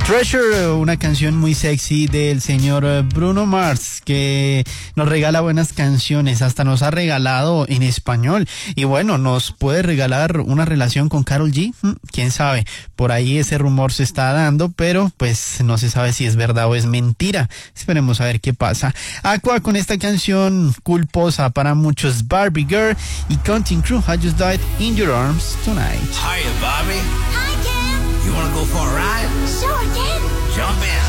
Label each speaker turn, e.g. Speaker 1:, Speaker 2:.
Speaker 1: Treasure, una canción muy sexy del señor Bruno Mars, que nos regala buenas canciones, hasta nos ha regalado en español. Y bueno, nos puede regalar una relación con Karol G, quién sabe, por ahí ese rumor se está dando, pero pues no se sabe si es verdad o es mentira. Esperemos a ver qué pasa. Aqua con esta canción culposa para muchos, Barbie Girl, y Counting Crew, I Just Died in Your Arms Tonight.
Speaker 2: Hiya, Bobby.
Speaker 3: Hi, Ken.
Speaker 2: You wanna go for a ride?
Speaker 3: Sure, Ken.
Speaker 2: Jump in.